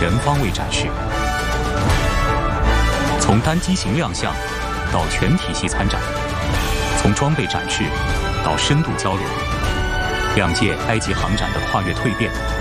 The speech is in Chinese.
全方位展示。从单机型亮相到全体系参展，从装备展示到深度交流，两届埃及航展的跨越蜕变，